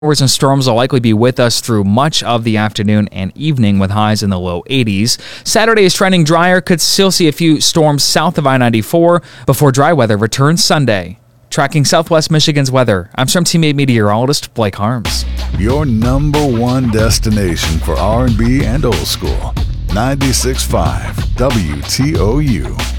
Showers and storms will likely be with us through much of the afternoon and evening with highs in the low 80s. Saturday is trending drier. Could still see a few storms south of I-94 before dry weather returns Sunday. Tracking Southwest Michigan's weather, I'm Storm Team 8 meteorologist Blake Harms. Your number one destination for R&B and old school. 96.5 WTOU.